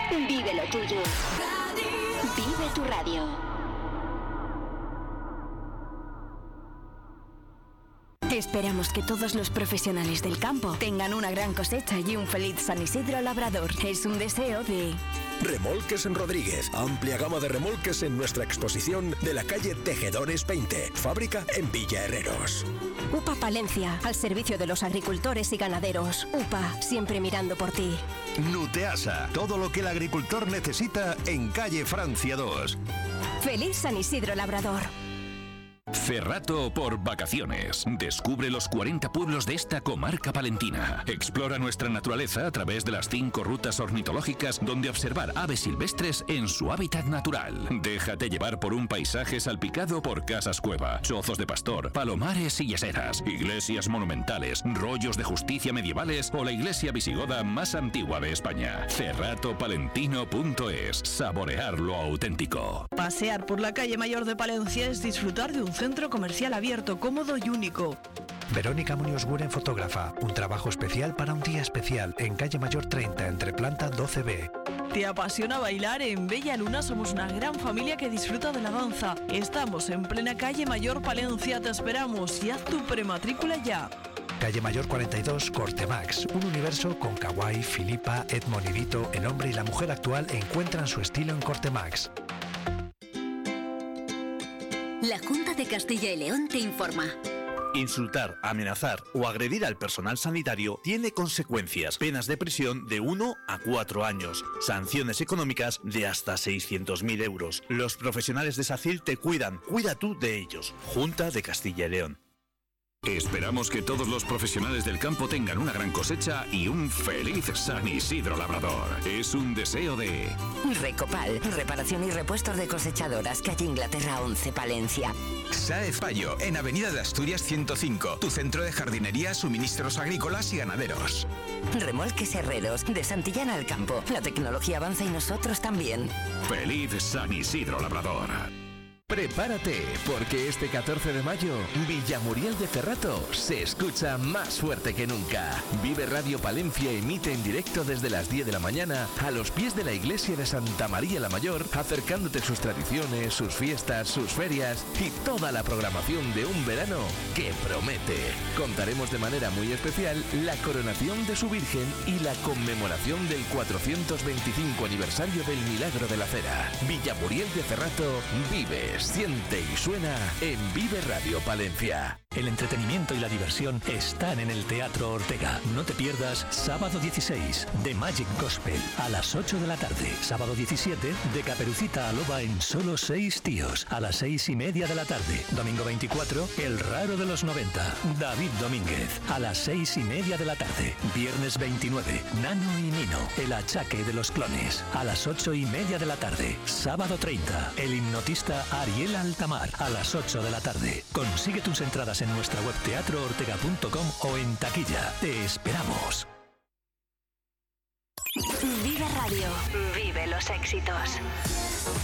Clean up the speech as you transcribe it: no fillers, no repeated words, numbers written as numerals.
Vive lo tuyo. Vive tu radio. Esperamos que todos los profesionales del campo tengan una gran cosecha y un feliz San Isidro Labrador. Es un deseo de... Remolques en Rodríguez. Amplia gama de remolques en nuestra exposición de la calle Tejedores 20. Fábrica en Villa Herreros. UPA Palencia, al servicio de los agricultores y ganaderos. UPA, siempre mirando por ti. Nuteasa, todo lo que el agricultor necesita en calle Francia 2. Feliz San Isidro Labrador. Cerrato por vacaciones. Descubre los 40 pueblos de esta comarca palentina. Explora nuestra naturaleza a través de las 5 rutas ornitológicas donde observar aves silvestres en su hábitat natural. Déjate llevar por un paisaje salpicado por casas cueva, chozos de pastor, palomares y yeseras, iglesias monumentales, rollos de justicia medievales o la iglesia visigoda más antigua de España. Cerratopalentino.es. Saborear lo auténtico. Pasear por la calle Mayor de Palencia es disfrutar de un centro comercial abierto, cómodo y único. Verónica Muñoz Guren, fotógrafa. Un trabajo especial para un día especial en calle Mayor 30, entre planta 12B. ¿Te apasiona bailar? En Bella Luna somos una gran familia que disfruta de la danza. Estamos en plena calle Mayor Palencia. Te esperamos y haz tu prematrícula ya. Calle Mayor 42, Cortemax. Un universo con Kawaii, Filipa, Edmond y Vito. El hombre y la mujer actual encuentran su estilo en Cortemax. La Junta de Castilla y León te informa. Insultar, amenazar o agredir al personal sanitario tiene consecuencias. Penas de prisión de 1 a 4 años. Sanciones económicas de hasta 600.000 euros. Los profesionales de SACIL te cuidan. Cuida tú de ellos. Junta de Castilla y León. Esperamos que todos los profesionales del campo tengan una gran cosecha y un feliz San Isidro Labrador. Es un deseo de... Recopal, reparación y repuestos de cosechadoras, calle Inglaterra 11, Palencia. Saez Fallo, en Avenida de Asturias 105, tu centro de jardinería, suministros agrícolas y ganaderos. Remolques Herreros, de Santillana al campo. La tecnología avanza y nosotros también. Feliz San Isidro Labrador. Prepárate, porque este 14 de mayo, Villamuriel de Cerrato se escucha más fuerte que nunca. Vive Radio Palencia emite en directo desde las 10 de la mañana a los pies de la iglesia de Santa María la Mayor, acercándote sus tradiciones, sus fiestas, sus ferias y toda la programación de un verano que promete. Contaremos de manera muy especial la coronación de su Virgen y la conmemoración del 425 aniversario del Milagro de la Cera. Villamuriel de Cerrato vive, siente y suena en Vive Radio Palencia. El entretenimiento y la diversión están en el Teatro Ortega. No te pierdas sábado 16 de Magic Gospel a las 8 de la tarde. Sábado 17 de Caperucita Aloba en Solo 6 tíos a las 6:30 de la tarde. Domingo 24 El Raro de los 90, David Domínguez a las 6:30 de la tarde. Viernes 29 Nano y Nino, El Achaque de los Clones a las 8:30 de la tarde. Sábado 30 El Hipnotista Ariel Altamar a las 8 de la tarde. Consigue tus entradas en nuestra web teatroortega.com o en taquilla. Te esperamos. Vive Radio. Vive los éxitos.